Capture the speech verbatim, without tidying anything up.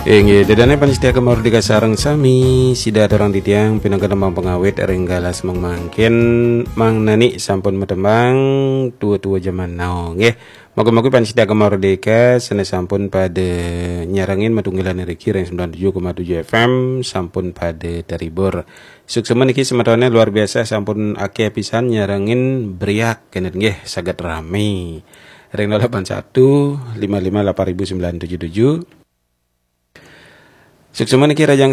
Inggih dadane panitia kemardika sareng sami sida orang titiang pinangkadamang pengawet ringgalas mangmangkin mang nani sampun metembang tua-tua zaman now nggih. Moga-moga panitia kemardika sene sampun pada nyarangin matunggilan riki ring sembilan puluh tujuh koma tujuh F M sampun pada terhibur. Suksemen iki semetone luar biasa sampun akeh pisan nyarangin beriak kene nggih saged rame. Ring nol delapan satu lima lima delapan sembilan tujuh tujuh. Suksemen iki rajang